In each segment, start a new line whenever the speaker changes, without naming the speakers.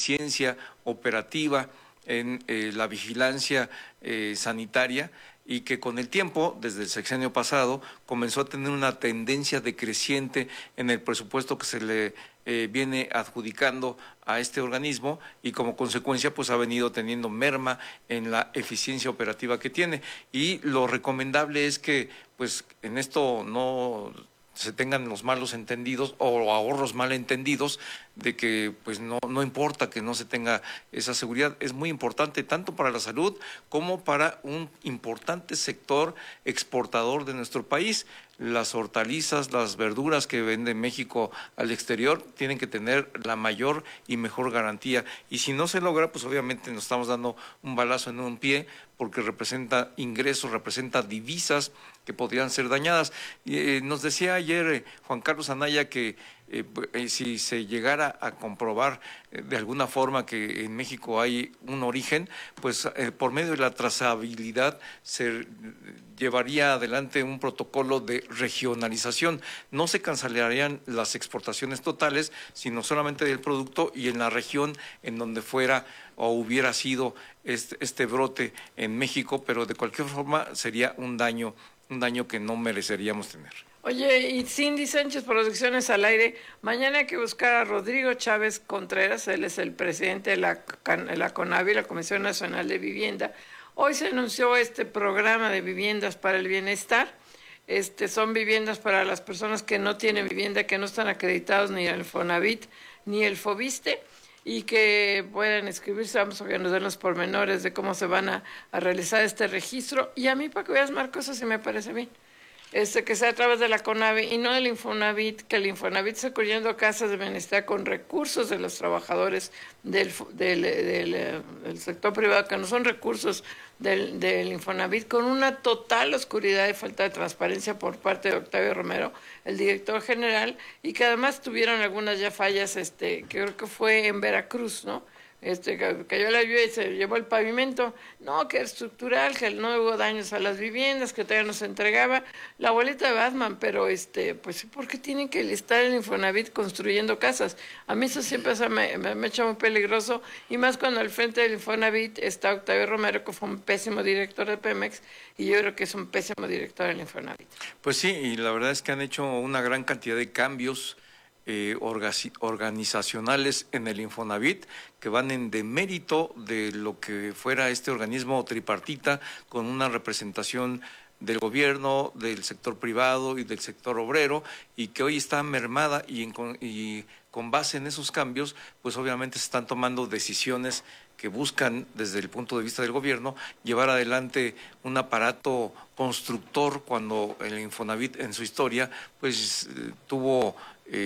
eficiencia operativa en la vigilancia sanitaria, y que con el tiempo, desde el sexenio pasado, comenzó a tener una tendencia decreciente en el presupuesto que se le viene adjudicando a este organismo, y como consecuencia pues ha venido teniendo merma en la eficiencia operativa que tiene. Y lo recomendable es que pues en esto no se tengan los malos entendidos o ahorros mal entendidos de que pues no importa que no se tenga esa seguridad. Es muy importante tanto para la salud como para un importante sector exportador de nuestro país. Las hortalizas, las verduras que vende México al exterior tienen que tener la mayor y mejor garantía, y si no se logra, pues obviamente nos estamos dando un balazo en un pie, porque representa ingresos, representa divisas que podrían ser dañadas. Nos decía ayer Juan Carlos Anaya que si se llegara a comprobar de alguna forma que en México hay un origen, pues por medio de la trazabilidad se llevaría adelante un protocolo de regionalización. No se cancelarían las exportaciones totales, sino solamente del producto y en la región en donde fuera o hubiera sido este brote en México, pero de cualquier forma sería un daño que no mereceríamos tener.
Oye, y Cindy Sánchez, Producciones al Aire, mañana hay que buscar a Rodrigo Chávez Contreras, él es el presidente de la CONAVI, la Comisión Nacional de Vivienda. Hoy se anunció este programa de viviendas para el bienestar. Son viviendas para las personas que no tienen vivienda, que no están acreditados ni el Fonavit ni el Foviste, y que puedan inscribirse. Vamos a que nos den los pormenores de cómo se van a realizar este registro. Y a mí, para que veas, Marcos, eso sí me parece bien. Que sea a través de la CONAVI y no del Infonavit, que el Infonavit esté construyendo casas de bienestar con recursos de los trabajadores del sector privado, que no son recursos del Infonavit, con una total oscuridad y falta de transparencia por parte de Octavio Romero, el director general, y que además tuvieron algunas ya fallas, que creo que fue en Veracruz, ¿no? Cayó la lluvia y se llevó el pavimento, no, que era estructural, que no hubo daños a las viviendas, que todavía no se entregaba, la abuelita de Batman, pero pues ¿por qué tienen que estar el Infonavit construyendo casas? A mí eso siempre me echa muy peligroso, y más cuando al frente del Infonavit está Octavio Romero, que fue un pésimo director de Pemex, y yo creo que es un pésimo director del Infonavit.
Pues sí, y la verdad es que han hecho una gran cantidad de cambios organizacionales en el Infonavit que van en demérito de lo que fuera este organismo tripartita, con una representación del gobierno, del sector privado y del sector obrero, y que hoy está mermada, y con base en esos cambios, pues obviamente se están tomando decisiones que buscan, desde el punto de vista del gobierno, llevar adelante un aparato constructor, cuando el Infonavit en su historia pues tuvo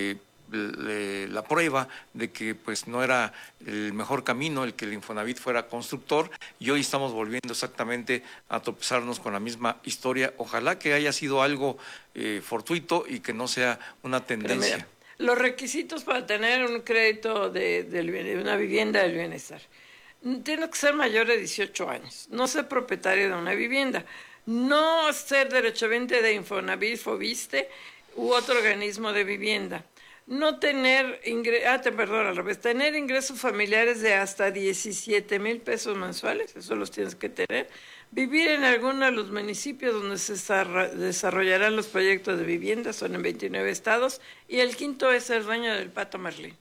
la prueba de que pues no era el mejor camino el que el Infonavit fuera constructor, y hoy estamos volviendo exactamente a tropezarnos con la misma historia. Ojalá que haya sido algo fortuito y que no sea una tendencia.
Mira, los requisitos para tener un crédito de una vivienda del bienestar: tiene que ser mayor de 18 años, no ser propietario de una vivienda, no ser derechohabiente de Infonavit, Foviste u otro organismo de vivienda, no tener tener ingresos familiares de hasta 17,000 pesos mensuales, eso los tienes que tener, vivir en alguno de los municipios donde se desarrollarán los proyectos de vivienda, son en 29 estados, y el quinto es el dueño del Pato Merlín.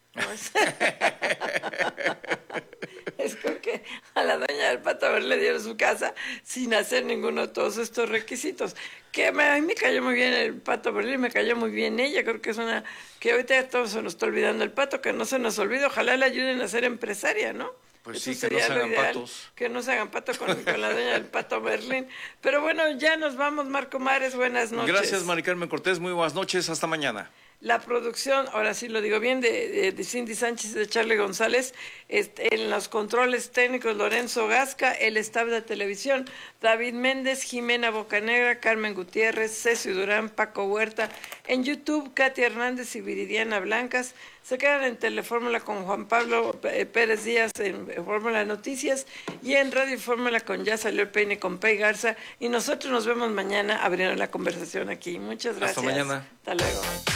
Es que a la dueña del Pato Merlín le dieron su casa sin hacer ninguno de todos estos requisitos. Que a mí me cayó muy bien el Pato Merlín, me cayó muy bien ella, creo que es una que ahorita ya todos se nos está olvidando el Pato, que no se nos olvide, ojalá le ayuden a ser empresaria, ¿no?
Pues eso sí, que no se hagan patos.
Que no se hagan pato con la dueña del Pato Merlín. Pero bueno, ya nos vamos, Marco Mares, buenas noches.
Gracias, Mari Carmen Cortés, muy buenas noches, hasta mañana.
La producción, ahora sí lo digo bien, de Cindy Sánchez y de Charlie González, en los controles técnicos Lorenzo Gasca, el staff de televisión, David Méndez, Jimena Bocanegra, Carmen Gutiérrez, Ceci Durán, Paco Huerta, en YouTube, Katia Hernández y Viridiana Blancas. Se quedan en Telefórmula con Juan Pablo Pérez Díaz en Fórmula Noticias, y en Radio Fórmula con Ya Salió el Peine con Pei Garza, y nosotros nos vemos mañana abriendo la conversación aquí. Muchas gracias.
Hasta mañana.
Hasta luego.